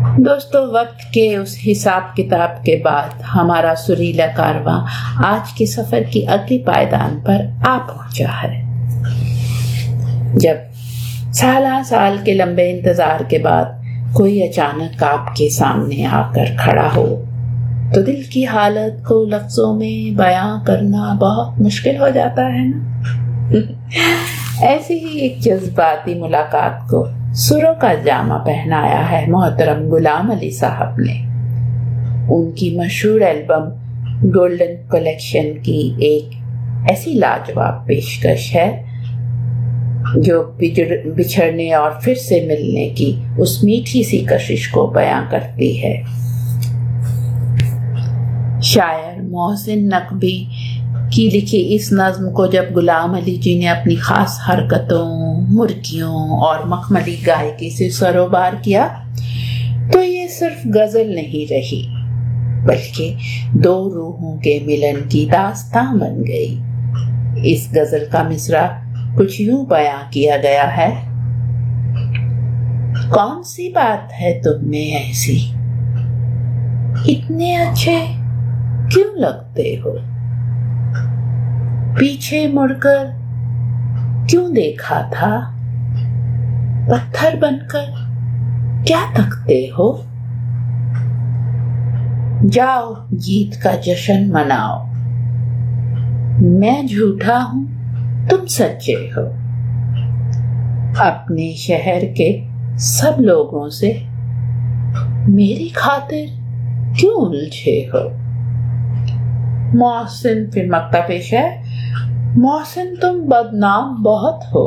دوستو، وقت کے اس حساب کتاب کے بعد ہمارا سریلا کارواں آج کے سفر کی اگلی پائیدان پر آ پہنچا ہے۔ جب سالہ سال کے لمبے انتظار کے بعد کوئی اچانک آپ کے سامنے آ کر کھڑا ہو تو دل کی حالت کو لفظوں میں بیان کرنا بہت مشکل ہو جاتا ہے نا۔ ایسی ہی ایک جذباتی ملاقات کو سروں کا جامہ پہنایا ہے محترم غلام علی صاحب نے۔ ان کی مشہور البم گولڈن کلیکشن کی ایک ایسی لاجواب پیشکش ہے جو بچھڑنے اور پھر سے ملنے کی اس میٹھی سی کشش کو بیان کرتی ہے۔ شاعر محسن نقوی کی لکھی اس نظم کو جب غلام علی جی نے اپنی خاص حرکتوں، مرکیوں اور مخملی گائیکی سے سروبار کیا تو یہ صرف غزل نہیں رہی بلکہ دو روحوں کے ملن کی داستان بن گئی۔ اس غزل کا مصرع کچھ یوں بیان کیا گیا ہے: کون سی بات ہے تم میں ایسی، اتنے اچھے کیوں لگتے ہو، پیچھے مڑ کر کیوں دیکھا تھا، پتھر بن کر کیا تکتے ہو، جاؤ جیت کا جشن مناؤ، میں جھوٹا ہوں تم سچے ہو، اپنے شہر کے سب لوگوں سے میری خاطر کیوں الجھے ہو۔ محسن پھر مقطع پیش ہے: محسن تم بدنام بہت ہو،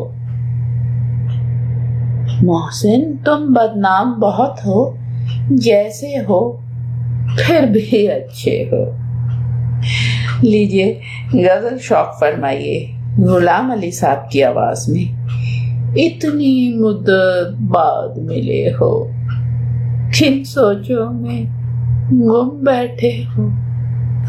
محسن تم بدنام بہت ہو، جیسے ہو پھر بھی اچھے ہو۔ لیجئے غزل شوق فرمائیے غلام علی صاحب کی آواز میں: اتنی مدت بعد ملے ہو، کن سوچوں میں گم بیٹھے ہو۔